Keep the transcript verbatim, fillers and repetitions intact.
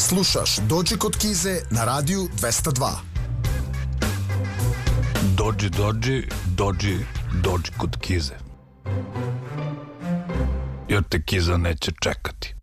Slušaš Dođi kod Kize na radiju dvesta dva. Dođi, dođi, dođi, dođi kod Kize. Jer te Kiza neće čekati.